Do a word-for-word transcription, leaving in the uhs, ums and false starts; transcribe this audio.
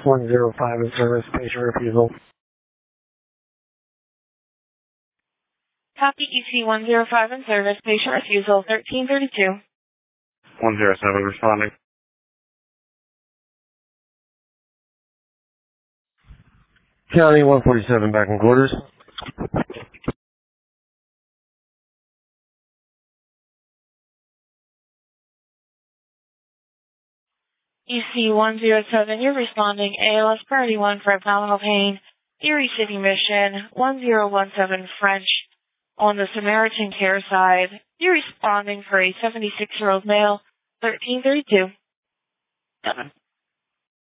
one zero five in service, patient refusal. Copy E C one zero five in service, patient refusal, thirteen thirty-two. one zero seven responding. County one forty-seven back in quarters. E C one zero seven, you're responding A L S priority one for abdominal pain, Erie City Mission, one zero one seven French. On the Samaritan Care side, you're responding for a seventy-six-year-old male, thirteen thirty-two. Seven.